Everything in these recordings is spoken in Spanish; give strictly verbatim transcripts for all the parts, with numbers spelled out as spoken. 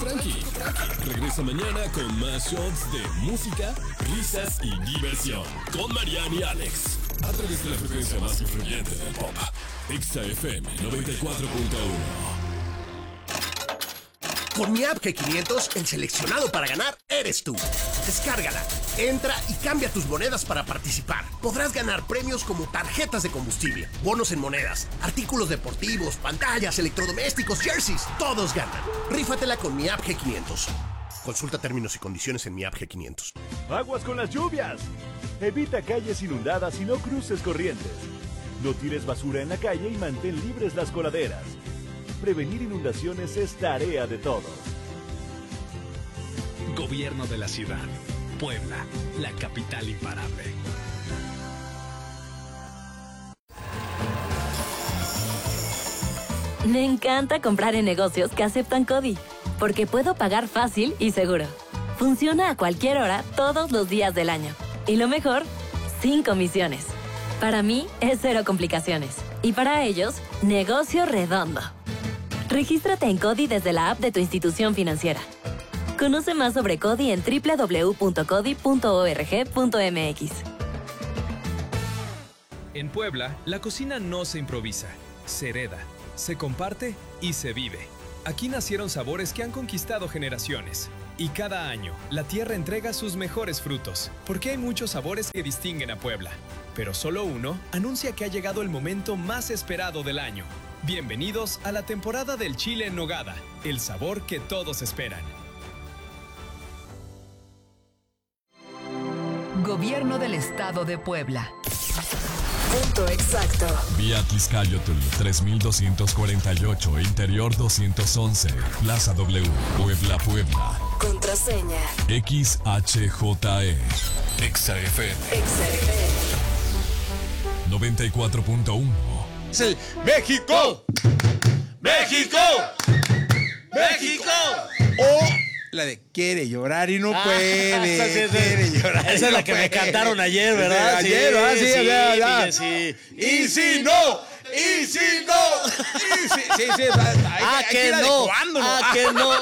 tranqui. Regresa mañana con más shots de música, risas y diversión. Con Mariana y Alex. A través de la frecuencia más influyente del pop. Exa F M noventa y cuatro punto uno. Con mi app G quinientos, el seleccionado para ganar eres tú. Descárgala, entra y cambia tus monedas para participar. Podrás ganar premios como tarjetas de combustible, bonos en monedas, artículos deportivos, pantallas, electrodomésticos, jerseys. Todos ganan. Rífatela con mi app G quinientos. Consulta términos y condiciones en mi app G quinientos. ¡Aguas con las lluvias! Evita calles inundadas y no cruces corrientes. No tires basura en la calle y mantén libres las coladeras. Prevenir inundaciones es tarea de todos. Gobierno de la ciudad. Puebla, la capital imparable. Me encanta comprar en negocios que aceptan CODI, porque puedo pagar fácil y seguro. Funciona a cualquier hora, todos los días del año. Y lo mejor, sin comisiones. Para mí, es cero complicaciones. Y para ellos, negocio redondo. Regístrate en CODI desde la app de tu institución financiera. Conoce más sobre CODI en doble u doble u doble u punto codi punto org punto m x. En Puebla, la cocina no se improvisa, se hereda, se comparte y se vive. Aquí nacieron sabores que han conquistado generaciones. Y cada año, la tierra entrega sus mejores frutos, porque hay muchos sabores que distinguen a Puebla. Pero solo uno anuncia que ha llegado el momento más esperado del año. Bienvenidos a la temporada del chile en nogada, el sabor que todos esperan. Gobierno del Estado de Puebla. Punto exacto. Vía Tliscayotl tres mil doscientos cuarenta y ocho, Interior doscientos once, Plaza W, Puebla, Puebla. Contraseña. X H J E. Exa F M. Exa F M. noventa y cuatro punto uno. Es el México. México. México. O la de quiere llorar y no Ah, puede. esa sí es- quiere llorar. esa y es no la que me puede. cantaron ayer, ¿verdad? Ayer, Sí, ¿verdad? Sí, sí, ya, ya. Miguel, sí. Y si no, y si no, y si, sí, sí, hay, Ah, hay que ir no. adecuándolo. Ah, que no.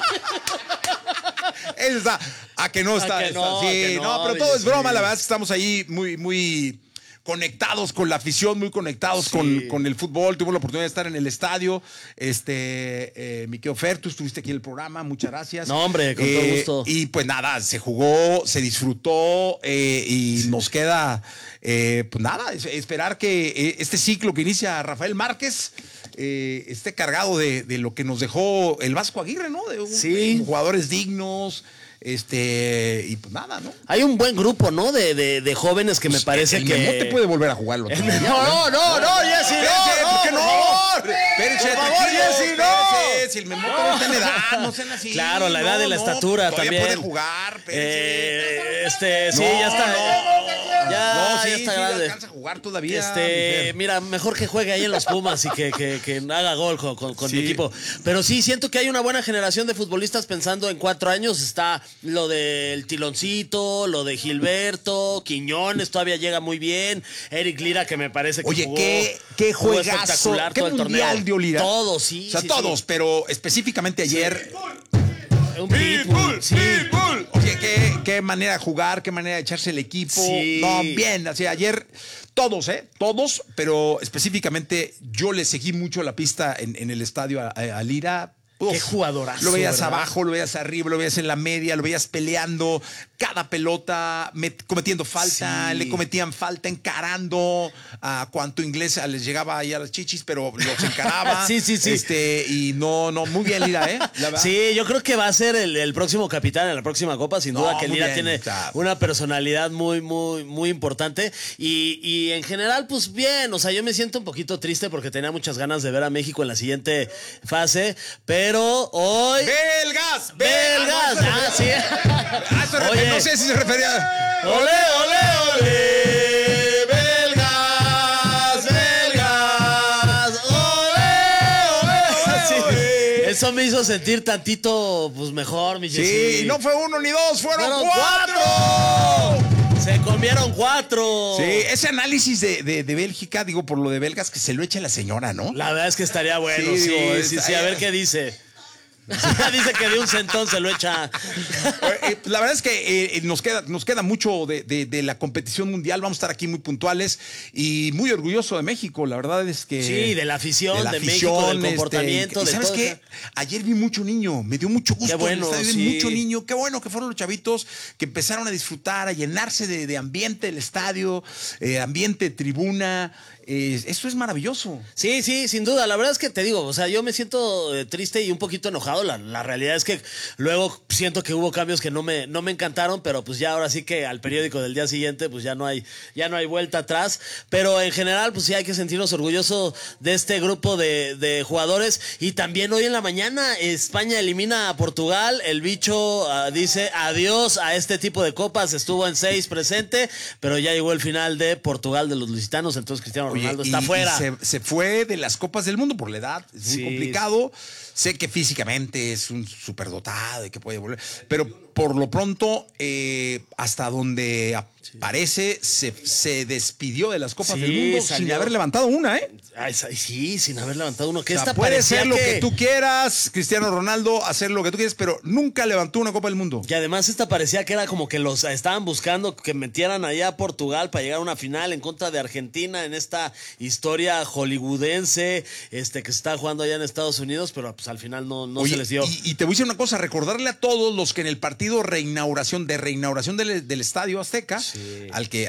Eso está. A que no está. A que está, no, sí, que no, no, pero dice, todo es broma. sí. La verdad es que estamos ahí muy, muy conectados con la afición, muy conectados Sí. con, con el fútbol. Tuvimos la oportunidad de estar en el estadio. Este, eh, mi querido Fer, tú estuviste aquí en el programa. Muchas gracias. No, hombre, con todo gusto. Y pues nada, se jugó, se disfrutó eh, y nos queda, eh, pues nada, es- esperar que eh, este ciclo que inicia Rafael Márquez eh, esté cargado de, de lo que nos dejó el Vasco Aguirre, ¿no? De un- Sí. de jugadores dignos, este, y pues nada, ¿no? Hay un buen grupo, ¿no? De, de, de jóvenes que me parece el que. Memote puede volver a jugar el otro El día, Memo- No, no, no, Jessy, Espérese, no, ¿por qué no, no? por favor. Espérese, Por favor, tranquilo, Jessy, no. espérese, si el Memote no está en edad, no sean así. Claro, la edad no, de la no, estatura todavía también. puede jugar, espérese. Eh, este, sí, No, ya está. no. Ya, No, sí, ya está sí, grande. alcanza a jugar todavía. Este, mi Fer. mira, mejor que juegue ahí en los Pumas y que, que, que haga gol con, con, con Sí. mi equipo. Pero sí, siento que hay una buena generación de futbolistas pensando en cuatro años. Está lo del Tiloncito, lo de Gilberto, Quiñones todavía llega muy bien. Eric Lira, que me parece que Oye, jugó, qué, qué jugó juegazo, espectacular qué todo el mundial torneo. dio Lira. Todos, sí. O sea, sí, todos, sí. pero específicamente ayer. Un pitbull, sí. Oye, qué, qué manera de jugar, qué manera de echarse el equipo. Sí. No, bien, así ayer todos, ¿eh? Todos, pero específicamente yo le seguí mucho la pista en, en el estadio a, a Lira. Uf, Qué jugadorazo, Lo veías ¿verdad? abajo, lo veías arriba, lo veías en la media, lo veías peleando, cada pelota met- cometiendo falta, Sí. le cometían falta, encarando a cuanto inglés les llegaba ahí a las chichis, pero los encaraba. Sí, sí, sí. Este, y no, no, muy bien, Lira, ¿eh? La verdad. Sí, yo creo que va a ser el, el próximo capitán en la próxima Copa. Sin No, duda que muy Lira bien, tiene está. una personalidad muy, muy, muy importante. Y, y en general, pues bien. O sea, yo me siento un poquito triste porque tenía muchas ganas de ver a México en la siguiente fase. Pero hoy. ¡Belgas! ¡Belgas! Ah, sí. Ah, eso refer- Oye. no sé si se refería. ¡Ole, ole, ole! ¡Belgas! ¡Belgas! ¡Ole, ole, Sí. ole! Eso me hizo sentir tantito, pues mejor, mi Sí, Jessy. y no fue uno ni dos, fueron, Fueron cuatro. Se comieron cuatro. Sí, ese análisis de, de, de Bélgica, digo, por lo de belgas, que se lo eche la señora, ¿no? La verdad es que estaría bueno, Sí, sí, digo, sí, es- sí, a ver qué dice. Dice que de un centón se lo echa. Eh, la verdad es que eh, nos, queda, nos queda mucho de, de, de la competición mundial. Vamos a estar aquí muy puntuales y muy orgulloso de México. La verdad es que. Sí, de la afición, de, la de afición, México, del comportamiento. Este, de ¿Sabes todo qué? Ayer vi mucho niño. Me dio mucho gusto. Qué bueno, en el estadio, sí. mucho niño. Qué bueno que fueron los chavitos que empezaron a disfrutar, a llenarse de, de ambiente del estadio, eh, ambiente tribuna. Eh, eso es maravilloso. Sí, sí, sin duda. La verdad es que te digo, o sea, yo me siento eh, triste y un poquito enojado. La, la realidad es que luego siento que hubo cambios que no me, no me encantaron, pero pues ya ahora sí que al periódico del día siguiente, pues ya no hay, ya no hay vuelta atrás. Pero en general, pues sí hay que sentirnos orgullosos de este grupo de, de jugadores. Y también hoy en la mañana, España elimina a Portugal. El bicho uh, dice adiós a este tipo de copas. Estuvo en seis presente, pero ya llegó el final de Portugal de los lusitanos. Entonces Cristiano Ronaldo Ronaldo está y, fuera. Y se, se fue de las Copas del Mundo por la edad. Es sí. muy complicado. Sé que físicamente es un superdotado y que puede volver. Pero por lo pronto, eh, hasta donde aparece, se, se despidió de las Copas sí, del Mundo salió. sin haber levantado una, ¿eh? Ay, sí, sin haber levantado uno. Que o sea, esta puede ser lo que... que tú quieras, Cristiano Ronaldo, hacer lo que tú quieras, pero nunca levantó una Copa del Mundo. Y además esta parecía que era como que los estaban buscando que metieran allá a Portugal para llegar a una final en contra de Argentina en esta historia hollywoodense este, que se está jugando allá en Estados Unidos, pero pues al final no, no Oye, se les dio. Y, y te voy a decir una cosa, recordarle a todos los que en el partido reinauguración, de reinauguración del, del Estadio Azteca, sí. al que